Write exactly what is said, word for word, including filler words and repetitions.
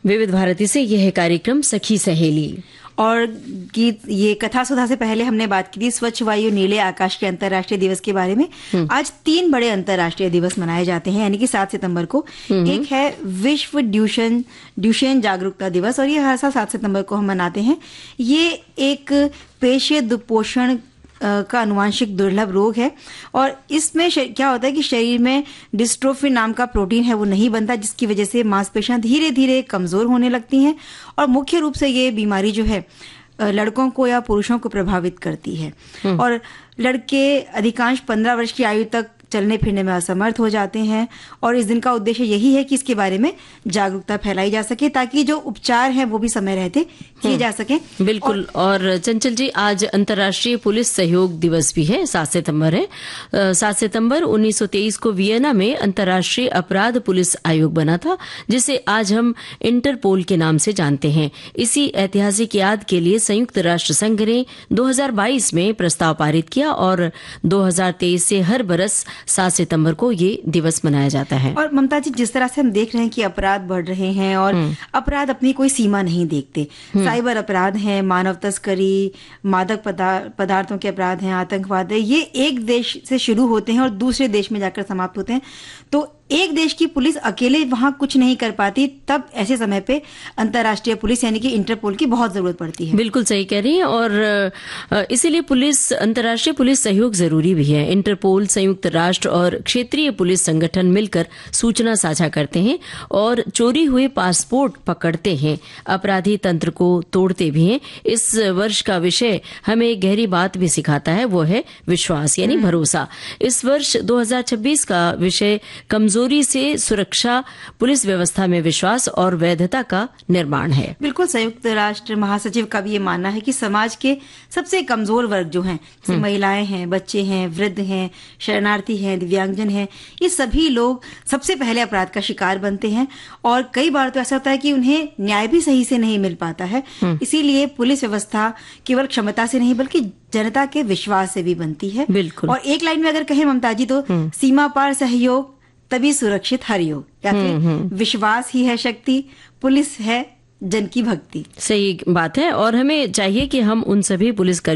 विविध भारती से यह है कार्यक्रम सखी सहेली। और गीत ये कथा सुधा से पहले हमने बात की थी स्वच्छ वायु नीले आकाश के अंतर्राष्ट्रीय दिवस के बारे में। आज तीन बड़े अंतर्राष्ट्रीय दिवस मनाए जाते हैं, यानी कि सात सितंबर को एक है विश्व ड्यूशन ड्यूशेन जागरूकता दिवस, और ये हर साल सात सितंबर को हम मनाते हैं। ये एक पेशीय दुपोषण का अनुवांशिक दुर्लभ रोग है, और इसमें क्या होता है कि शरीर में डिस्ट्रोफिन नाम का प्रोटीन है वो नहीं बनता, जिसकी वजह से मांसपेशियां धीरे धीरे कमजोर होने लगती हैं। और मुख्य रूप से ये बीमारी जो है लड़कों को या पुरुषों को प्रभावित करती है, और लड़के अधिकांश पंद्रह वर्ष की आयु तक चलने फिरने में असमर्थ हो जाते हैं। और इस दिन का उद्देश्य यही है कि इसके बारे में जागरूकता फैलाई जा सके, ताकि जो उपचार है वो भी समय रहते किए जा सके। बिल्कुल। और, और चंचल जी, आज अंतर्राष्ट्रीय पुलिस सहयोग दिवस भी है, सात सितंबर है। सात सितंबर उन्नीस सौ तेईस को वियना में अंतर्राष्ट्रीय अपराध पुलिस आयोग बना था, जिसे आज हम इंटरपोल के नाम से जानते हैं। इसी ऐतिहासिक याद के लिए संयुक्त राष्ट्र संघ ने दो हज़ार बाईस में प्रस्ताव पारित किया, और दो हज़ार तेईस से हर बरस सात सितंबर को ये दिवस मनाया जाता है। और ममता जी, जिस तरह से हम देख रहे हैं कि अपराध बढ़ रहे हैं, और अपराध अपनी कोई सीमा नहीं देखते। साइबर अपराध हैं, मानव तस्करी, मादक पदार्थों के अपराध हैं, आतंकवाद है, ये एक देश से शुरू होते हैं और दूसरे देश में जाकर समाप्त होते हैं। तो एक देश की पुलिस अकेले वहां कुछ नहीं कर पाती, तब ऐसे समय पे अंतर्राष्ट्रीय पुलिस यानी कि इंटरपोल की बहुत जरूरत पड़ती है। बिल्कुल सही कह रही हैं, और इसीलिए पुलिस अंतर्राष्ट्रीय पुलिस सहयोग जरूरी भी है। इंटरपोल, संयुक्त राष्ट्र और क्षेत्रीय पुलिस संगठन मिलकर सूचना साझा करते हैं और चोरी हुए पासपोर्ट पकड़ते हैं, अपराधी तंत्र को तोड़ते भी हैं। इस वर्ष का विषय हमें एक गहरी बात भी सिखाता है, वो है विश्वास यानी भरोसा। इस वर्ष दो हज़ार छब्बीस का विषय कमजोरी से सुरक्षा, पुलिस व्यवस्था में विश्वास और वैधता का निर्माण है। बिल्कुल। संयुक्त राष्ट्र महासचिव का भी ये मानना है कि समाज के सबसे कमजोर वर्ग जो हैं, जैसे महिलाएं हैं, बच्चे हैं, वृद्ध हैं, शरणार्थी हैं, दिव्यांगजन हैं, ये सभी लोग सबसे पहले अपराध का शिकार बनते हैं। और कई बार तो ऐसा होता है कि उन्हें न्याय भी सही से नहीं मिल पाता है। इसीलिए पुलिस व्यवस्था केवल क्षमता से नहीं बल्कि जनता के विश्वास से भी बनती है। बिल्कुल। और एक लाइन में अगर कहें ममता जी, तो सीमा पार सहयोग तभी सुरक्षित हर योग, या फिर विश्वास ही है शक्ति, पुलिस है जन की भक्ति। सही बात है। और हमें चाहिए कि हम उन सभी पुलिस